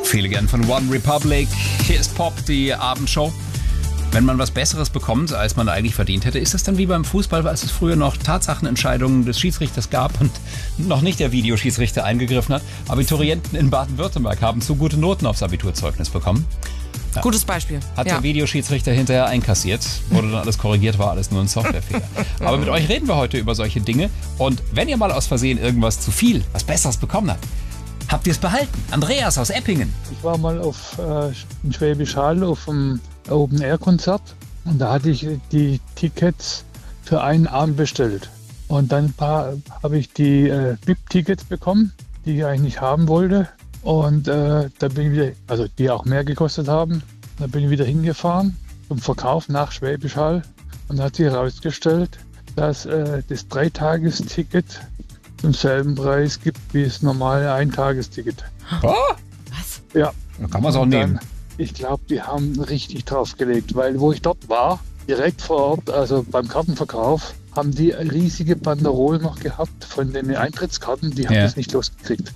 Feeling von One Republic. Hier ist Pop, die Abendshow. Wenn man was Besseres bekommt, als man eigentlich verdient hätte, ist es dann wie beim Fußball, als es früher noch Tatsachenentscheidungen des Schiedsrichters gab und noch nicht der Videoschiedsrichter eingegriffen hat. Abiturienten in Baden-Württemberg haben zu gute Noten aufs Abiturzeugnis bekommen. Ja. Gutes Beispiel. Hat der Videoschiedsrichter hinterher einkassiert, wurde dann alles korrigiert, war alles nur ein Softwarefehler. Aber mit euch reden wir heute über solche Dinge. Und wenn ihr mal aus Versehen irgendwas zu viel, was Besseres bekommen habt ihr es behalten? Andreas aus Eppingen. Ich war mal in Schwäbisch Hall auf einem Open-Air-Konzert und da hatte ich die Tickets für einen Abend bestellt. Und dann habe ich die VIP-Tickets bekommen, die ich eigentlich nicht haben wollte. Und da bin ich wieder, also die auch mehr gekostet haben. Da bin ich wieder hingefahren zum Verkauf nach Schwäbisch Hall und da hat sich herausgestellt, dass das 3-Tages-Ticket zum selben Preis gibt wie das normale Eintagesticket. Oh? Was? Ja. Dann kann man es auch nehmen. Ich glaube, die haben richtig draufgelegt, weil wo ich dort war, direkt vor Ort, also beim Kartenverkauf, haben die riesige Banderolen noch gehabt von den Eintrittskarten, die haben das nicht losgekriegt.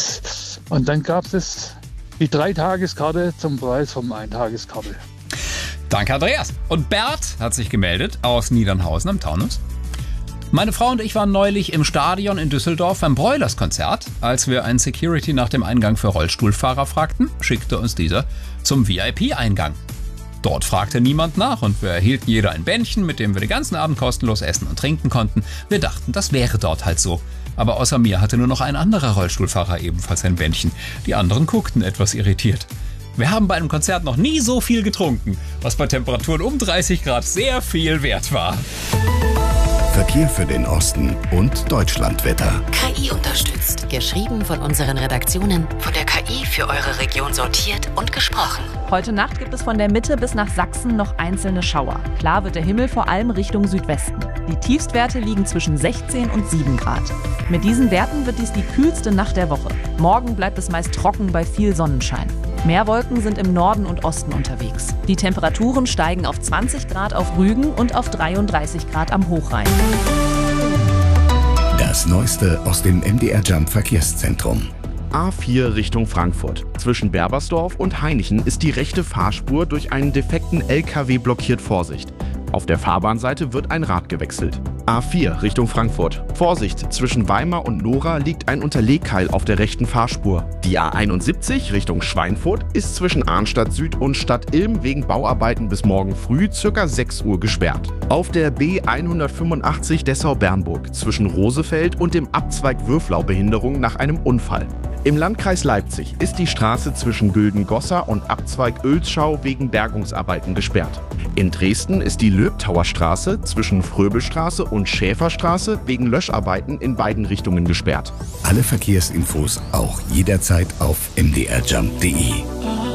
Und dann gab es die 3-Tageskarte zum Preis vom Eintageskarte. Danke, Andreas. Und Bert hat sich gemeldet aus Niedernhausen am Taunus. Meine Frau und ich waren neulich im Stadion in Düsseldorf beim Broilers-Konzert. Als wir einen Security nach dem Eingang für Rollstuhlfahrer fragten, schickte uns dieser zum VIP-Eingang. Dort fragte niemand nach und wir erhielten jeder ein Bändchen, mit dem wir den ganzen Abend kostenlos essen und trinken konnten. Wir dachten, das wäre dort halt so. Aber außer mir hatte nur noch ein anderer Rollstuhlfahrer ebenfalls ein Bändchen. Die anderen guckten etwas irritiert. Wir haben bei einem Konzert noch nie so viel getrunken, was bei Temperaturen um 30 Grad sehr viel wert war. Verkehr für den Osten und Deutschlandwetter. KI unterstützt. Geschrieben von unseren Redaktionen, von der KI für eure Region sortiert und gesprochen. Heute Nacht gibt es von der Mitte bis nach Sachsen noch einzelne Schauer. Klar wird der Himmel vor allem Richtung Südwesten. Die Tiefstwerte liegen zwischen 16 und 7 Grad. Mit diesen Werten wird dies die kühlste Nacht der Woche. Morgen bleibt es meist trocken bei viel Sonnenschein. Mehr Wolken sind im Norden und Osten unterwegs. Die Temperaturen steigen auf 20 Grad auf Rügen und auf 33 Grad am Hochrhein. Das Neueste aus dem MDR Jump Verkehrszentrum. A4 Richtung Frankfurt. Zwischen Berbersdorf und Hainichen ist die rechte Fahrspur durch einen defekten LKW blockiert. Vorsicht. Auf der Fahrbahnseite wird ein Rad gewechselt. A4 Richtung Frankfurt. Vorsicht, zwischen Weimar und Nora liegt ein Unterlegkeil auf der rechten Fahrspur. Die A71 Richtung Schweinfurt ist zwischen Arnstadt Süd und Stadt Ilm wegen Bauarbeiten bis morgen früh ca. 6 Uhr gesperrt. Auf der B185 Dessau-Bernburg zwischen Rosefeld und dem Abzweig Würflau Behinderung nach einem Unfall. Im Landkreis Leipzig ist die Straße zwischen Gülden-Goslar und Abzweig Oelzschau wegen Bergungsarbeiten gesperrt. In Dresden ist die Löbtauer Straße zwischen Fröbelstraße und Schäferstraße wegen Löscharbeiten in beiden Richtungen gesperrt. Alle Verkehrsinfos auch jederzeit auf mdrjump.de.